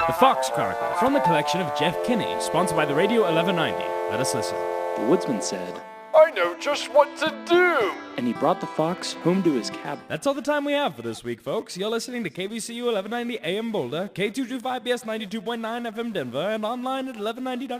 The Fox Chronicles, from the collection of Jeff Kinney, sponsored by the Radio 1190. Let us listen. The woodsman said, I know just what to do! and he brought the fox home to his cabin. That's all the time we have for this week, folks. You're listening to KVCU 1190 AM Boulder, K225BS 92.9 FM Denver, and online at 1190.com.